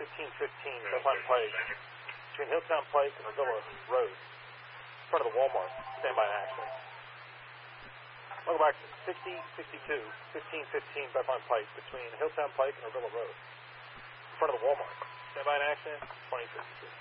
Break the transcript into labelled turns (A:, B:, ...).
A: 1515 Bethlehem Pike, between Hilltown Pike and Avila Road, in front of the Walmart. Stand by in action. Welcome back to 6062 1515 Bethlehem Pike, between Hilltown Pike and Avila Road, in front of the Walmart. Stand by in action, 2052.